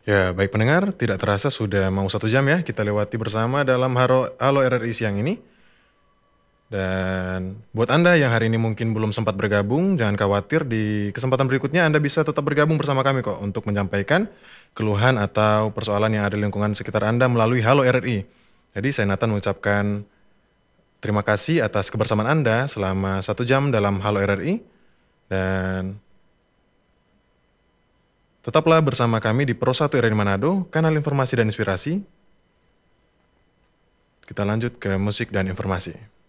Ya, baik pendengar, tidak terasa sudah mau 1 jam ya kita lewati bersama dalam Halo RRI siang ini. Dan buat Anda yang hari ini mungkin belum sempat bergabung, jangan khawatir, di kesempatan berikutnya Anda bisa tetap bergabung bersama kami kok untuk menyampaikan keluhan atau persoalan yang ada di lingkungan sekitar Anda melalui Halo RRI. Jadi saya Nathan mengucapkan terima kasih atas kebersamaan Anda selama 1 jam dalam Halo RRI. Dan tetaplah bersama kami di Pro 1 RRI Manado, kanal informasi dan inspirasi. Kita lanjut ke musik dan informasi.